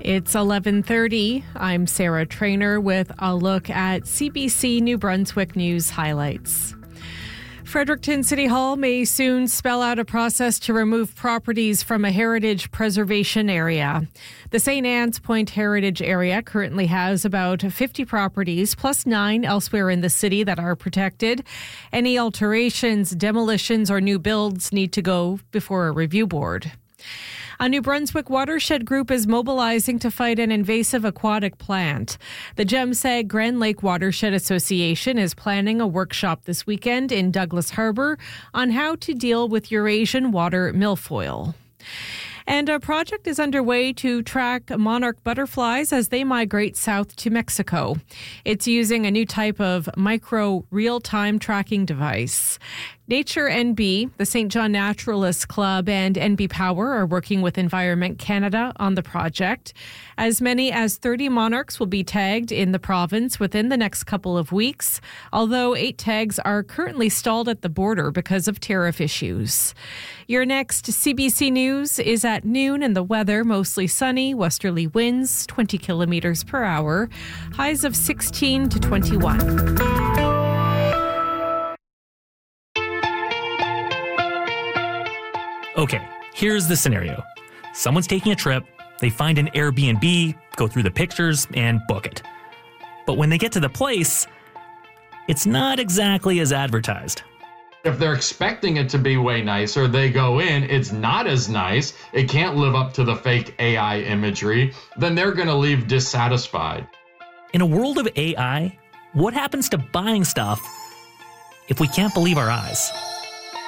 It's 11:30. I'm Sarah Trainer with a look at CBC New Brunswick News highlights. Fredericton City Hall may soon spell out a process to remove properties from a heritage preservation area. The St. Anne's Point Heritage Area currently has about 50 properties, plus 9 elsewhere in the city that are protected. Any alterations, demolitions, or new builds need to go before a review board. A New Brunswick watershed group is mobilizing to fight an invasive aquatic plant. The Gemsag Grand Lake Watershed Association is planning a workshop this weekend in Douglas Harbour on how to deal with Eurasian water milfoil. And a project is underway to track monarch butterflies as they migrate south to Mexico. It's using a new type of micro real-time tracking device. Nature NB, the St. John Naturalists Club, and NB Power are working with Environment Canada on the project. As many as 30 monarchs will be tagged in the province within the next couple of weeks, although 8 tags are currently stalled at the border because of tariff issues. Your next CBC News is at noon, and the weather mostly sunny, westerly winds 20 kilometers per hour, highs of 16 to 21. Okay, here's the scenario. Someone's taking a trip, they find an Airbnb, go through the pictures, and book it. But when they get to the place, it's not exactly as advertised. If they're expecting it to be way nicer, they go in, it's not as nice, it can't live up to the fake AI imagery, then they're going to leave dissatisfied. In a world of AI, what happens to buying stuff if we can't believe our eyes?